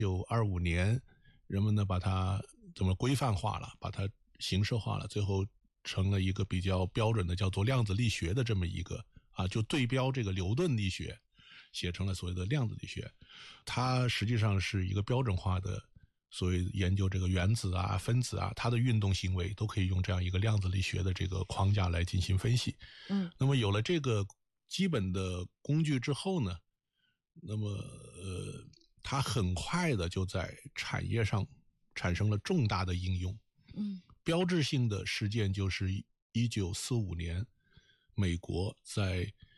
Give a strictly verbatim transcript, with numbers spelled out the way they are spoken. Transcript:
一九二五年，人们呢把它怎么规范化了，把它形式化了，最后成了一个比较标准的叫做量子力学的这么一个啊，就对标这个牛顿力学，写成了所谓的量子力学。它实际上是一个标准化的所谓研究这个原子啊、分子啊，它的运动行为都可以用这样一个量子力学的这个框架来进行分析。 嗯， 那么有了这个基本的工具之后呢，那么呃，它很快的就在产业上产生了重大的应用。 嗯， 标志性的事件就是一九四五年，美国在